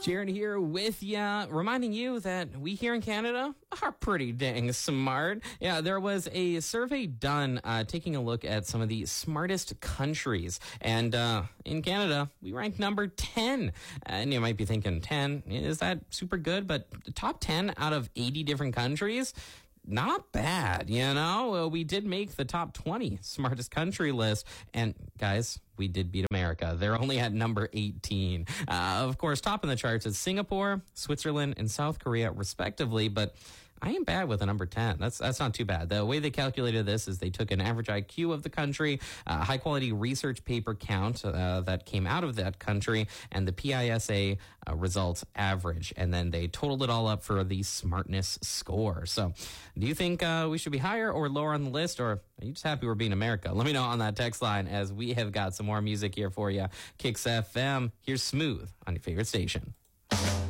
Jared here with ya, reminding you that we here in Canada are pretty dang smart. Yeah, there was a survey done taking a look at some of the smartest countries. And in Canada, we ranked number 10. And you might be thinking, 10, is that super good? But the top 10 out of 80 different countries, not bad, you know? We did make the top 20 smartest country list. And guys, we did beat America. They're only at number 18. Of course, top in the charts is Singapore, Switzerland, and South Korea, respectively. But I ain't bad with a number 10. That's not too bad. The way they calculated this is they took an average IQ of the country, high quality research paper count that came out of that country, and the PISA results average. And then they totaled it all up for the smartness score. So do you think we should be higher or lower on the list, or are you just happy we're being America? Let me know on that text line as we have got some more music here for you. Kicks FM. Here's Smooth on your favorite station.